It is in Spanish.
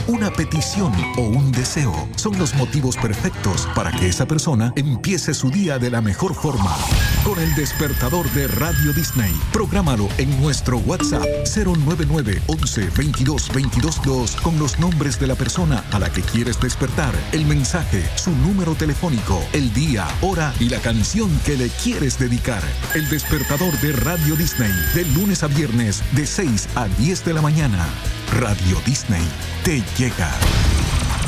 una petición o un deseo son los motivos perfectos para que esa persona empiece su día de la mejor forma. Con el despertador de Radio Disney. Prográmalo en nuestro WhatsApp 099 11 22 22 2 con los nombres de la persona a la que quieres despertar, el mensaje, su número telefónico, el día, hora y la canción que le quieres dedicar. El despertador de Radio Disney, de lunes a viernes, de 6 a 10 de la mañana. Radio Disney te llega.